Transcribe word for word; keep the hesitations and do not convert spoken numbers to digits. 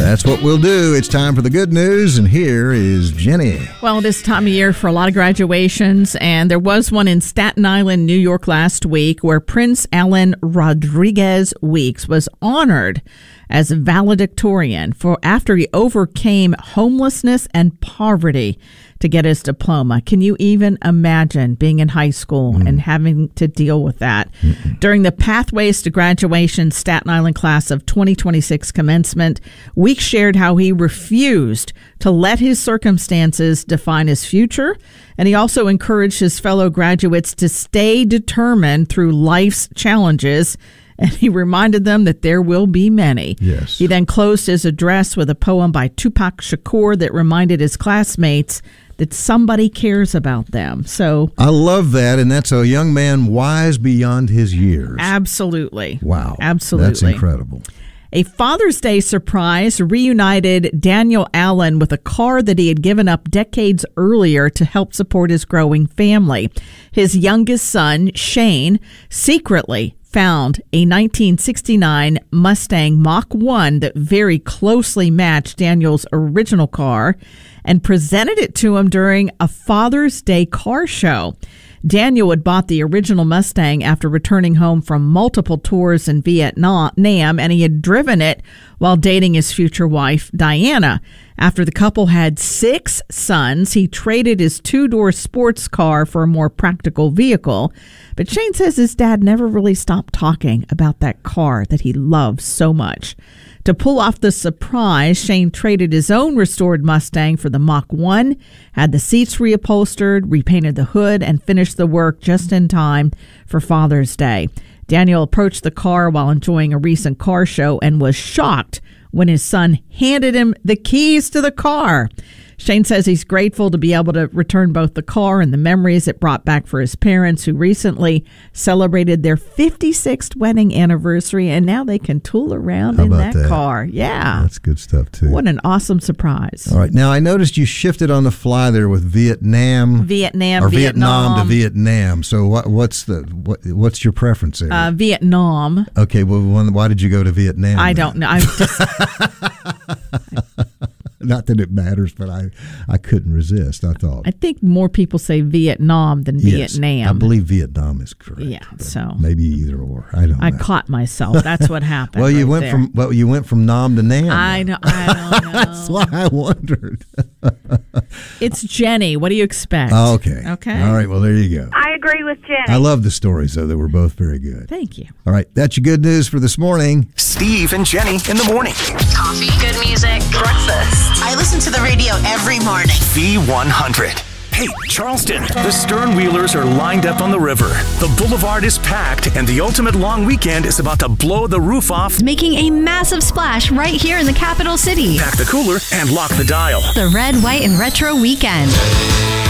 That's what we'll do. It's time for the good news, and here is Jenny. Well, this time of year for a lot of graduations, and there was one in Staten Island, New York last week, where Prince Alan Rodriguez Weeks was honored as a valedictorian for after he overcame homelessness and poverty to get his diploma. Can you even imagine being in high school mm. and having to deal with that? Mm-mm. During the Pathways to Graduation Staten Island class of twenty twenty-six commencement, Weeks shared how he refused to let his circumstances define his future, and he also encouraged his fellow graduates to stay determined through life's challenges, and he reminded them that there will be many. Yes. He then closed his address with a poem by Tupac Shakur that reminded his classmates that somebody cares about them. So I love that, and that's a young man wise beyond his years. Absolutely. Wow. Absolutely. That's incredible. A Father's Day surprise reunited Daniel Allen with a car that he had given up decades earlier to help support his growing family. His youngest son, Shane, secretly found a nineteen sixty-nine Mustang Mach one that very closely matched Daniel's original car and presented it to him during a Father's Day car show. Daniel had bought the original Mustang after returning home from multiple tours in Vietnam, and he had driven it while dating his future wife, Diana. After the couple had six sons, he traded his two-door sports car for a more practical vehicle. But Shane says his dad never really stopped talking about that car that he loved so much. To pull off the surprise, Shane traded his own restored Mustang for the Mach one, had the seats reupholstered, repainted the hood, and finished the work just in time for Father's Day. Daniel approached the car while enjoying a recent car show and was shocked when his son handed him the keys to the car. Shane says he's grateful to be able to return both the car and the memories it brought back for his parents, who recently celebrated their fifty-sixth wedding anniversary, and now they can tool around How in about that, that car. Yeah. That's good stuff, too. What an awesome surprise. All right. Now, I noticed you shifted on the fly there with Vietnam. Vietnam, or Vietnam. Vietnam to Vietnam. So what, what's the what, what's your preference there? Uh, Vietnam. Okay. Well, why did you go to Vietnam? I then? don't know. I just... Not that it matters, but I, I couldn't resist, I thought. I think more people say Vietnam than yes, Vietnam. I believe Vietnam is correct. Yeah, so maybe either or. I don't I know. I caught myself. That's what happened. well, you right went there. from well, you went from Nam to Nam. I know. I don't know. That's why I wondered. It's Jenny. What do you expect? Oh, okay. Okay. All right. Well, there you go. I agree with Jenny. I love the stories, though. They were both very good. Thank you. All right. That's your good news for this morning. Steve and Jenny in the morning. Coffee, good music, breakfast. I listen to the radio every morning. V one hundred. Hey, Charleston, the Stern Wheelers are lined up on the river. The boulevard is packed, and the ultimate long weekend is about to blow the roof off, making a massive splash right here in the capital city. Pack the cooler and lock the dial. The Red, White, and Retro Weekend.